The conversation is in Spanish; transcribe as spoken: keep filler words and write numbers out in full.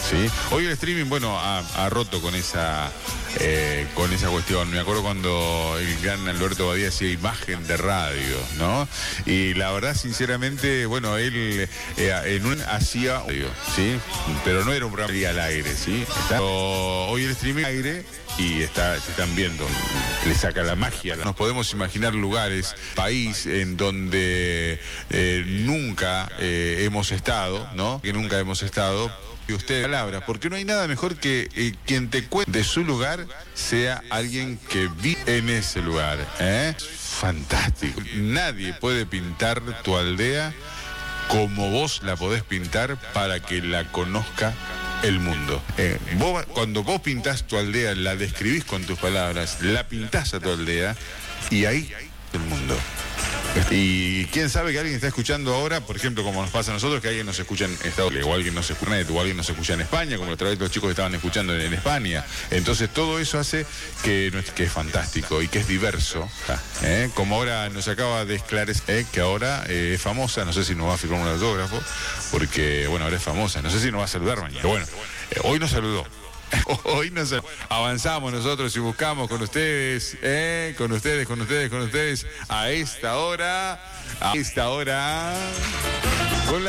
¿sí? Hoy el streaming, bueno, ha, ha roto con esa, eh, con esa cuestión. Me acuerdo cuando el gran Alberto Badía hacía imagen de radio, ¿no? Y la verdad, sinceramente, bueno, él eh, en un hacía audio, ¿sí? Pero no era un programa al aire, ¿sí? Está, hoy el streaming aire y está, se están viendo, le saca la magia. Nos podemos imaginar lugares, país en donde eh, nunca eh, hemos estado, ¿no? Que nunca hemos estado. Y usted palabras, porque no hay nada mejor que eh, quien te cuente de su lugar sea alguien que vive en ese lugar, ¿eh? Fantástico. Nadie puede pintar tu aldea como vos la podés pintar para que la conozca el mundo. Eh, vos, cuando vos pintás tu aldea, la describís con tus palabras, la pintás a tu aldea y ahí el mundo. Y quién sabe que alguien está escuchando ahora, por ejemplo, como nos pasa a nosotros, que alguien nos escucha en Estados Unidos, o alguien nos escucha en o alguien nos escucha en España, como a través de los chicos que estaban escuchando en, en España. Entonces todo eso hace que, que es fantástico y que es diverso. ¿eh? Como ahora nos acaba de esclarecer ¿eh? que ahora eh, es famosa, no sé si nos va a firmar un autógrafo, porque bueno, ahora es famosa, no sé si nos va a saludar mañana. Pero bueno, eh, hoy nos saludó. Hoy nos avanzamos nosotros y buscamos con ustedes, eh, con ustedes, con ustedes, con ustedes, a esta hora, a esta hora.